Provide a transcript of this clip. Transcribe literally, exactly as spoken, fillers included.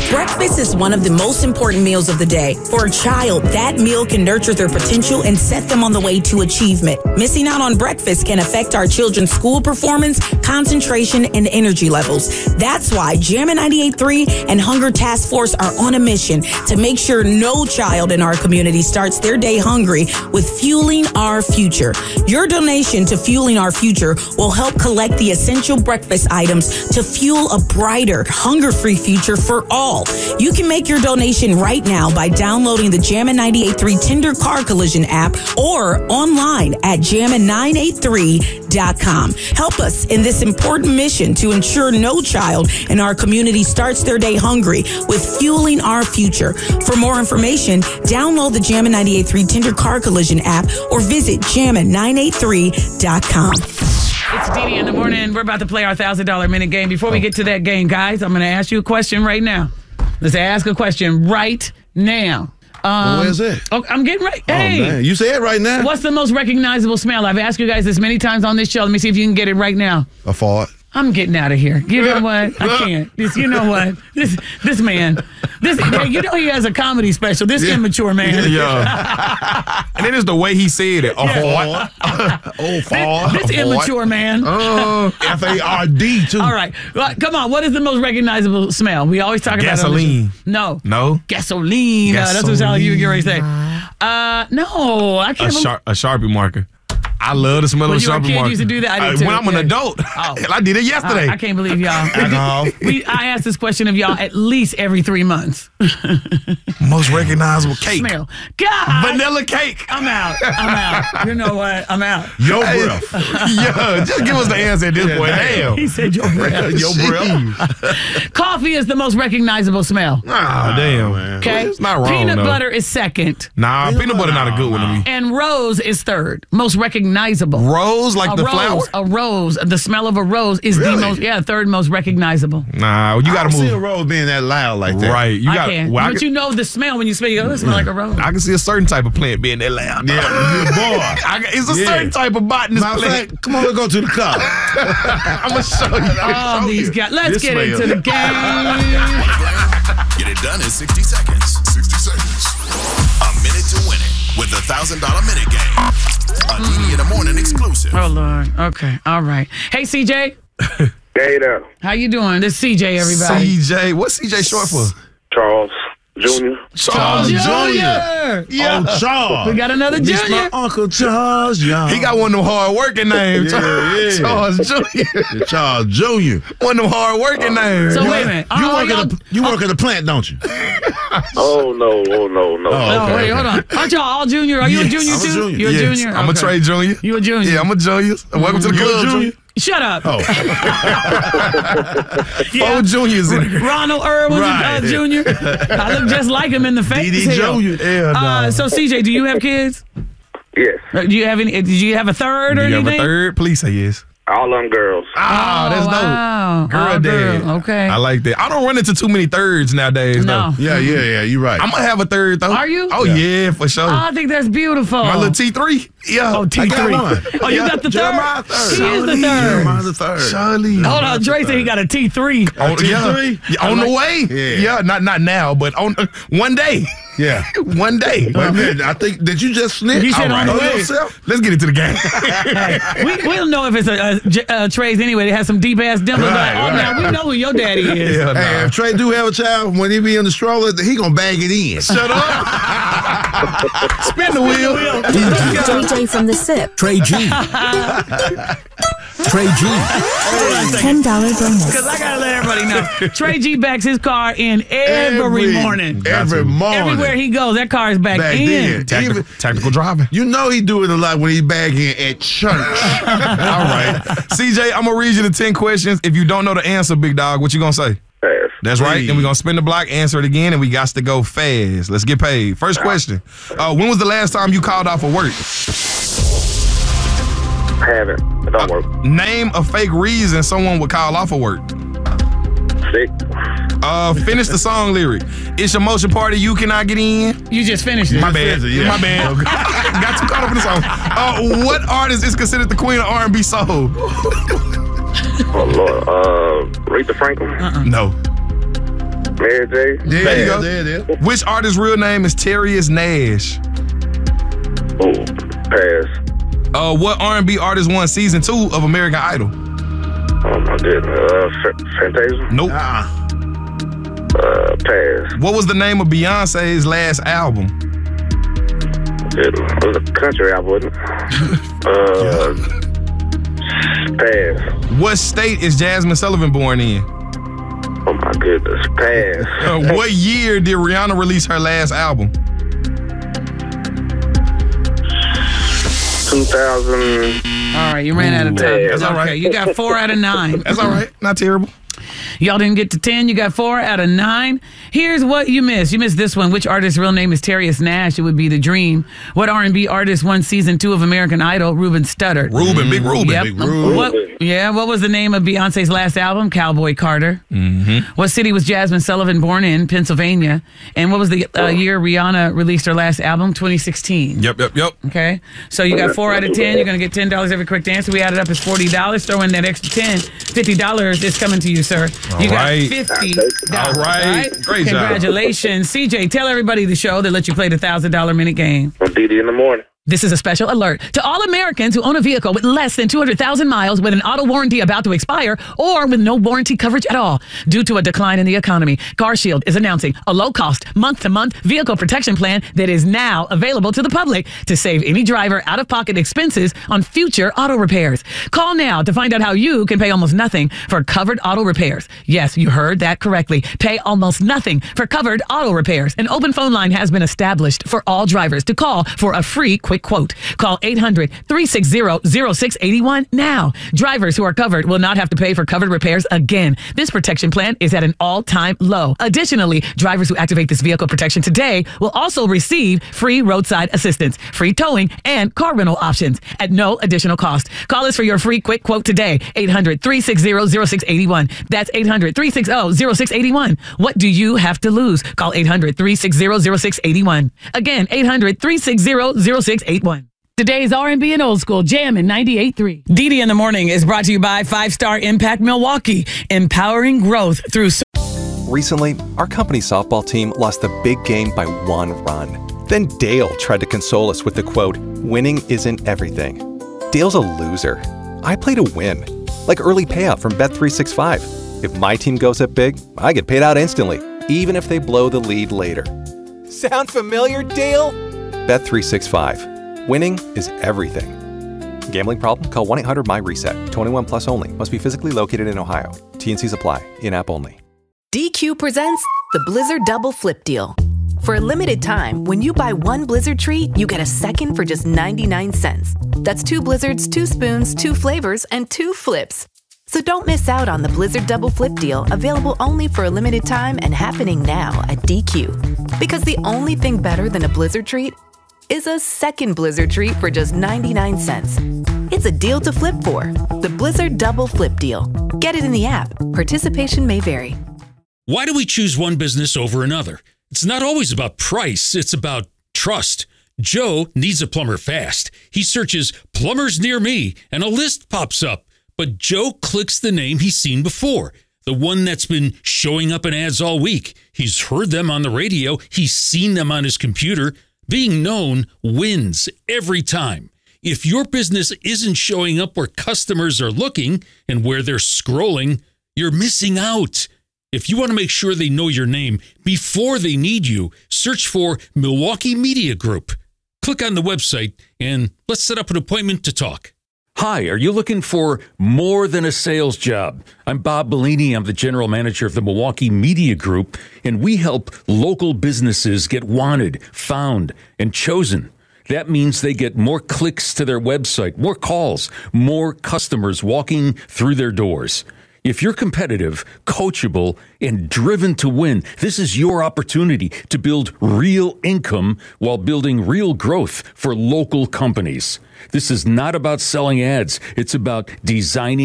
Breakfast is one of the most important meals of the day. For a child, that meal can nurture their potential and set them on the way to achievement. Missing out on breakfast can affect our children's school performance, concentration, and energy levels. That's why Jammin' ninety-eight point three and Hunger Task Force are on a mission to make sure no child in our community starts their day hungry with Fueling Our Future. Your donation to Fueling Our Future will help collect the essential breakfast items to fuel a brighter, hunger-free future for all. You can make your donation right now by downloading the Jammin' ninety-eight point three Tender Car Collision app or online at jammin nine eight three dot com. Help us in this important mission to ensure no child in our community starts their day hungry with Fueling Our Future. For more information, download the Jammin' ninety-eight point three Tender Car Collision app or visit jammin nine eight three dot com. It's Dee Dee in the morning. We're about to play our one thousand dollars minute game. Before we get to that game, guys, I'm going to ask you a question right now. Let's ask a question right now. Um, well, where's it? Oh, I'm getting ready. Hey. Oh, man. You say it right now. What's the most recognizable smell? I've asked you guys this many times on this show. Let me see if you can get it right now. A fart. I'm getting out of here. You know what? I can't. This, you know what? This this man. This you know he has a comedy special. This yeah. immature man. Yeah. And it is the way he said it. A yeah. fart. Oh, fart. This, this immature man. Uh, F A R D too. All right. Well, come on. What is the most recognizable smell? We always talk gasoline. about gasoline. No. No. Gasoline. Uh, that's what sound you get ready to say. Uh, no. I can't. A, shar- a Sharpie marker. I love the smell when of you were a Sharpie kid, marker. you used to do that. I did too. When I'm an yeah. adult, oh. I did it yesterday. I, I can't believe y'all. Alcohol. We, I ask this question of y'all at least every three months. Most recognizable cake. Smell. God. Vanilla cake. I'm out. I'm out. You know what? I'm out. Your breath. Yeah, just give us the answer at this yeah, point. Damn. He said your breath. Your breath. Coffee is the most recognizable smell. Oh, damn. Man. Okay. It's not wrong, Peanut though. butter is second. Nah, peanut, peanut butter not a good one to me. And rose is third. Most recognizable. Rose, like a the rose, flower? A rose. The smell of a rose is really? the most, yeah, third most recognizable. Nah, you got to move. I don't see a rose being that loud like that. Right. You I got, can. well, but I can, you know the smell when you smell, you go, it smells like a rose. I can see a certain type of plant being that loud. Yeah, good boy. I, it's a yeah. certain type of botanist Matter plant. fact, come on, let's go to the car. I'm going to show you. All these guys. Let's This get smell. into the game. Get it done in sixty seconds. sixty seconds. A minute to win it with the one thousand dollars minute game. A Dee Dee in the morning exclusive. Oh, Lord. Okay. All right. Hey, C J. Hey there. How you doing? This is C J, everybody. C J. What's C J short for? Charles Junior Charles Junior. Junior Yeah. Oh, Charles. We got another This Junior. my Uncle Charles, y'all. He got one of them hard working names. Yeah, yeah. Charles Junior The Charles Junior One of them hard working names. So wait a minute. You Oh, work y'all- at the you work at the plant, don't you? Oh, no, oh, no, no. Oh, Oh, okay. wait, hold on. Aren't y'all all junior? Are you a Yes, junior I'm a too? junior. You're a Yes, junior? I'm a Okay. Trey Junior. You a junior? Yeah, I'm a junior. Welcome to the You a club, junior? Junior. Shut up. Oh, Four juniors in there. Ronald Irwin, Right. uh, Junior. I look just like him in the face. D D Junior. Yeah, Uh, no. so, C J, do you have kids? Yes. Uh, Do you have any? Did you have a third Do or you have anything? a third? Please say yes. All them girls. Ah, Oh, that's wow. dope. Girl, Oh, dad. girl. Okay. I like that. I don't run into too many thirds nowadays, No. though. yeah, yeah, yeah. You're right. I'm going to have a third, though. Are you? Oh, Yeah. yeah, for sure. Oh, I think that's beautiful. My little T three. Yeah. Oh, T I three. got one. Oh, you Yeah, got the Jeremiah third? third. He is the third. Jeremiah the third. Charlie. Hold on, Dre said he got a T three. On, T yeah. three? Yeah, on I the like- way. Yeah. Yeah, not not now, but on uh, one day. Yeah. One day. Wait a minute. I think, did you just snitch? He said All on the Know way. yourself? Let's get into the game. we, we don't know if it's a, a, J- uh Trey's anyway. They have some deep ass dimples. Right, oh, right. now we know who your daddy is. Yeah, nah. Hey, if Trey do have a child, when he be in the stroller, he gonna bag it in. Shut up. Spin the wheel. J J from the SIP. Trey G. Trey G. ten dollars bonus. Because I got to let everybody know. Trey G backs his car in every, Every- morning. Every morning. Everywhere he goes, that car is back, Back in. then. Tactical, Even- tactical driving. You know he do it a lot when he bag in at church. All right. C J, I'm going to read you the ten questions. If you don't know the answer, big dog, what you going to say? Pass. That's right. Please. And we're going to spin the block, answer it again, and we got to go fast. Let's get paid. First question. Uh, when was the last time you called off of work? Haven't. It don't work. Name a fake reason someone would call off of work. Sick. Uh, finish the song lyric. It's your motion party, you cannot get in. You just finished it. My bad. Yeah. My bad. Got too caught up in the song. Uh, what artist is considered the queen of R and B soul? Oh, Lord. Uh, Aretha Franklin. Uh-uh. No. Mary J. Yeah, There you go. there, there. Which artist's real name is Terrius Nash? Oh, pass. Uh, what R and B artist won season two of American Idol? Oh my goodness. Uh, F- Fantasia. Nope. Uh-uh. Uh, pass. What was the name of Beyonce's last album? It was a country album, wasn't it? uh, pass. What state is Jasmine Sullivan born in? Oh my goodness. Pass. Uh, what year did Rihanna release her last album? two thousand. All right, you ran out of time. That's okay, all right. you got four out of nine. That's all right. Not terrible. Y'all didn't get to ten. You got four out of nine. Here's what you missed. You missed this one. Which artist's real name is Terrius Nash? It would be The Dream. What R and B artist won season two of American Idol? Ruben Studdard. Ruben, Big Ruben. Yep. Big Ruben. What, yeah, what was the name of Beyonce's last album? Cowboy Carter. Mm-hmm. What city was Jasmine Sullivan born in? Pennsylvania. And what was the uh, year Rihanna released her last album? twenty sixteen. Yep, yep, yep. Okay, so you got four out of ten. You're going to get ten dollars every correct answer. We added up as forty dollars. Throw in that extra ten. fifty dollars is coming to you, sir. All you got right. fifty dollars. All right. Great job. Congratulations. C J, tell everybody the show that let you play the one thousand dollars minute game. On D D in the morning. This is a special alert to all Americans who own a vehicle with less than two hundred thousand miles with an auto warranty about to expire or with no warranty coverage at all. Due to a decline in the economy, CarShield is announcing a low-cost, month-to-month vehicle protection plan that is now available to the public to save any driver out-of-pocket expenses on future auto repairs. Call now to find out how you can pay almost nothing for covered auto repairs. Yes, you heard that correctly. Pay almost nothing for covered auto repairs. An open phone line has been established for all drivers to call for a free quick quote. Call eight hundred, three six zero, zero six eight one now. Drivers who are covered will not have to pay for covered repairs again. This protection plan is at an all-time low. Additionally, drivers who activate this vehicle protection today will also receive free roadside assistance, free towing, and car rental options at no additional cost. Call us for your free quick quote today. eight hundred, three six zero, zero six eight one. That's eight hundred, three six zero, zero six eight one. What do you have to lose? Call eight hundred, three six zero, zero six eight one. Again, eight hundred, three six zero, zero six eight one. Today's R and B and old school jam in ninety-eight point three. D D in the Morning is brought to you by Five Star Impact Milwaukee, empowering growth through. Recently, our company softball team lost the big game by one run. Then Dale tried to console us with the quote, "Winning isn't everything." Dale's a loser. I play to win, like early payout from Bet three sixty-five. If my team goes up big, I get paid out instantly, even if they blow the lead later. Sound familiar, Dale? Bet three sixty-five. Winning is everything. Gambling problem? Call one eight hundred M Y reset. twenty-one plus only. Must be physically located in Ohio. T N Cs apply. In-app only. D Q presents the Blizzard Double Flip Deal. For a limited time, when you buy one Blizzard treat, you get a second for just ninety-nine cents. That's two Blizzards, two spoons, two flavors, and two flips. So don't miss out on the Blizzard Double Flip Deal, available only for a limited time and happening now at D Q. Because the only thing better than a Blizzard treat is a second Blizzard treat for just ninety-nine cents. It's a deal to flip for. The Blizzard Double Flip Deal. Get it in the app. Participation may vary. Why do we choose one business over another? It's not always about price. It's about trust. Joe needs a plumber fast. He searches plumbers near me and a list pops up. But Joe clicks the name he's seen before. The one that's been showing up in ads all week. He's heard them on the radio. He's seen them on his computer. Being known wins every time. If your business isn't showing up where customers are looking and where they're scrolling, you're missing out. If you want to make sure they know your name before they need you, search for Milwaukee Media Group. Click on the website and let's set up an appointment to talk. Hi, are you looking for more than a sales job? I'm Bob Bellini. I'm the general manager of the Milwaukee Media Group, and we help local businesses get wanted, found, and chosen. That means they get more clicks to their website, more calls, more customers walking through their doors. If you're competitive, coachable, and driven to win, this is your opportunity to build real income while building real growth for local companies. This is not about selling ads. It's about designing